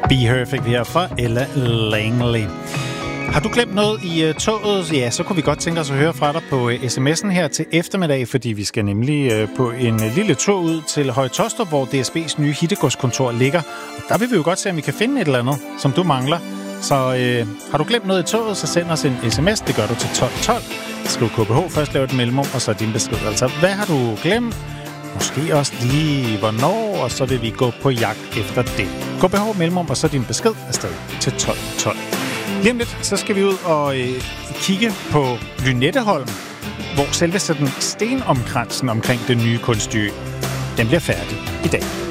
Be Her fik vi her fra Ella Langley. Har du glemt noget i toget? Ja, så kunne vi godt tænke os at høre fra dig på sms'en her til eftermiddag, fordi vi skal nemlig på en lille tur ud til Høje Taastrup, hvor DSB's nye hittegodskontor ligger. Og der vil vi jo godt se, om vi kan finde et eller andet, som du mangler. Så har du glemt noget i toget, så send os en sms. Det gør du til 1212. Skriv KBH, først lav et mellemrum, og så din besked. Altså, hvad har du glemt? Måske også lige hvornår, og så vil vi gå på jagt efter det. KBH mellemrum, og så din besked afsted til 1212. Lige om lidt, så skal vi ud og kigge på Lynetteholm, hvor selve sådan stenomkransen omkring det nye kunststykke, den bliver færdig i dag.